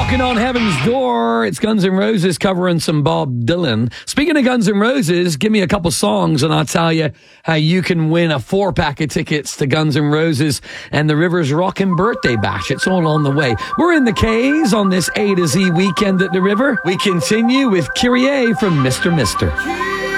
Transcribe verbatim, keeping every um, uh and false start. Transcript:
Knocking on Heaven's Door. It's Guns N' Roses covering some Bob Dylan. Speaking of Guns N' Roses, give me a couple songs and I'll tell you how you can win a four-pack of tickets to Guns N' Roses and the Rivers Rockin' Birthday Bash. It's all on the way. We're in the K's on this A to Z weekend at the River. We continue with Kyrie from Mister Mister